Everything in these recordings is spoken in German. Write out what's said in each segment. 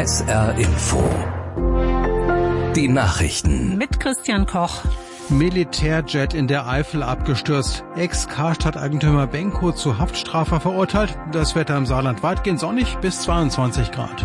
SR Info. Die Nachrichten. Mit Christian Koch. Militärjet in der Eifel abgestürzt. Ex-Karstadt-Eigentümer Benko zu Haftstrafe verurteilt. Das Wetter im Saarland weitgehend sonnig bis 22 Grad.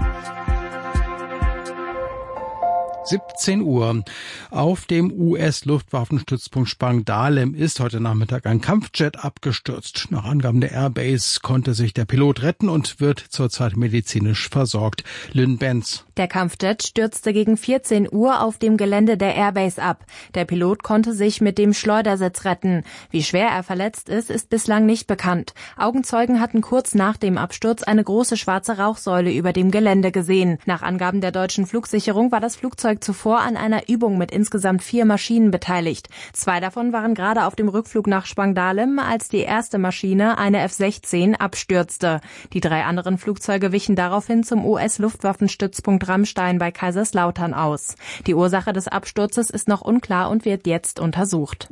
17 Uhr. Auf dem US-Luftwaffenstützpunkt Spangdahlem ist heute Nachmittag ein Kampfjet abgestürzt. Nach Angaben der Airbase konnte sich der Pilot retten und wird zurzeit medizinisch versorgt. Lynn Benz. Der Kampfjet stürzte gegen 14 Uhr auf dem Gelände der Airbase ab. Der Pilot konnte sich mit dem Schleudersitz retten. Wie schwer er verletzt ist bislang nicht bekannt. Augenzeugen hatten kurz nach dem Absturz eine große schwarze Rauchsäule über dem Gelände gesehen. Nach Angaben der deutschen Flugsicherung war das Flugzeug zuvor an einer Übung mit insgesamt 4 Maschinen beteiligt. 2 davon waren gerade auf dem Rückflug nach Spangdahlem, als die erste Maschine, eine F-16, abstürzte. Die 3 anderen Flugzeuge wichen daraufhin zum US-Luftwaffenstützpunkt Ramstein bei Kaiserslautern aus. Die Ursache des Absturzes ist noch unklar und wird jetzt untersucht.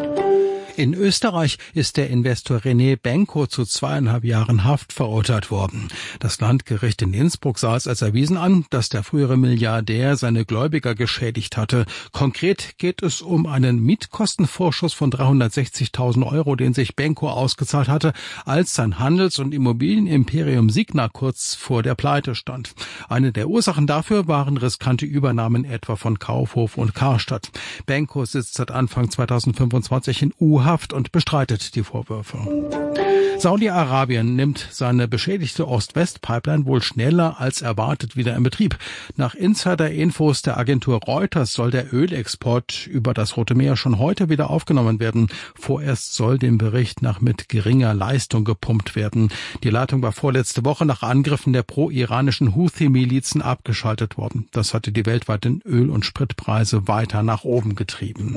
In Österreich ist der Investor René Benko zu 2,5 Jahren Haft verurteilt worden. Das Landgericht in Innsbruck sah es als erwiesen an, dass der frühere Milliardär seine Gläubiger geschädigt hatte. Konkret geht es um einen Mietkostenvorschuss von 360.000 €, den sich Benko ausgezahlt hatte, als sein Handels- und Immobilienimperium Signa kurz vor der Pleite stand. Eine der Ursachen dafür waren riskante Übernahmen etwa von Kaufhof und Karstadt. Benko sitzt seit Anfang 2025 in U-Haft und bestreitet die Vorwürfe. Saudi-Arabien nimmt seine beschädigte Ost-West-Pipeline wohl schneller als erwartet wieder in Betrieb. Nach Insider-Infos der Agentur Reuters soll der Ölexport über das Rote Meer schon heute wieder aufgenommen werden. Vorerst soll dem Bericht nach mit geringer Leistung gepumpt werden. Die Leitung war vorletzte Woche nach Angriffen der pro-iranischen Houthi-Milizen abgeschaltet worden. Das hatte die weltweiten Öl- und Spritpreise weiter nach oben getrieben.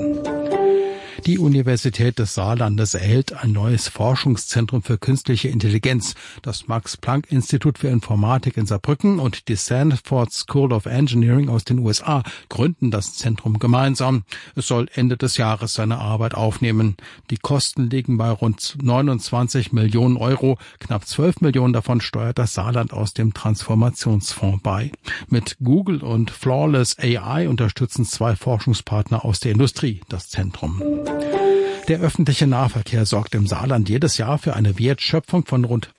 Die Universität des Saarlandes erhält ein neues Forschungszentrum für künstliche Intelligenz. Das Max-Planck-Institut für Informatik in Saarbrücken und die Stanford School of Engineering aus den USA gründen das Zentrum gemeinsam. Es soll Ende des Jahres seine Arbeit aufnehmen. Die Kosten liegen bei rund 29 Millionen €. Knapp 12 Millionen davon steuert das Saarland aus dem Transformationsfonds bei. Mit Google und Flawless AI unterstützen 2 Forschungspartner aus der Industrie das Zentrum. Der öffentliche Nahverkehr sorgt im Saarland jedes Jahr für eine Wertschöpfung von rund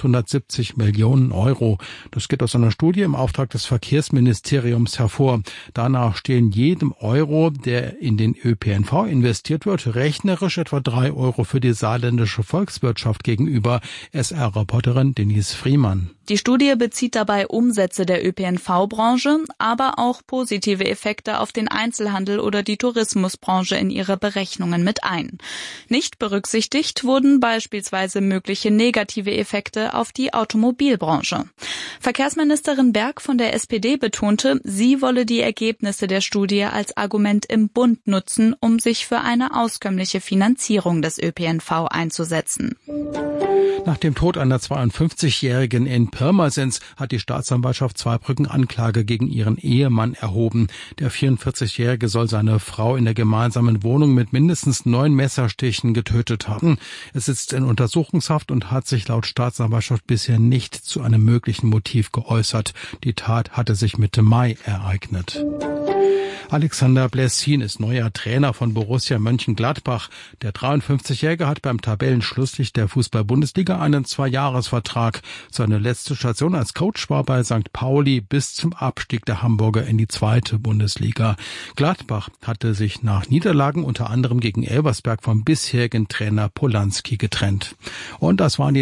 870 Millionen €. Das geht aus einer Studie im Auftrag des Verkehrsministeriums hervor. Danach stehen jedem Euro, der in den ÖPNV investiert wird, rechnerisch etwa 3 € für die saarländische Volkswirtschaft gegenüber. SR-Reporterin Denise Friemann. Die Studie bezieht dabei Umsätze der ÖPNV-Branche, aber auch positive Effekte auf den Einzelhandel oder die Tourismusbranche in ihre Berechnungen mit ein. Nicht berücksichtigt wurden beispielsweise mögliche negative Effekte auf die Automobilbranche. Verkehrsministerin Berg von der SPD betonte, sie wolle die Ergebnisse der Studie als Argument im Bund nutzen, um sich für eine auskömmliche Finanzierung des ÖPNV einzusetzen. Nach dem Tod einer 52-Jährigen in Pirmasens hat die Staatsanwaltschaft Zweibrücken Anklage gegen ihren Ehemann erhoben. Der 44-Jährige soll seine Frau in der gemeinsamen Wohnung mit mindestens 9 Messerstichen getötet haben. Er sitzt in Untersuchungshaft und hat sich laut Staatsanwaltschaft bisher nicht zu einem möglichen Motiv geäußert. Die Tat hatte sich Mitte Mai ereignet. Alexander Blessin ist neuer Trainer von Borussia Mönchengladbach. Der 53-Jährige hat beim Tabellenschlusslicht der Fußball-Bundesliga einen 2-Jahres-Vertrag. Seine letzte Station als Coach war bei St. Pauli bis zum Abstieg der Hamburger in die 2. Bundesliga. Gladbach hatte sich nach Niederlagen unter anderem gegen Elversberg vom bisherigen Trainer Polanski getrennt. Und das waren die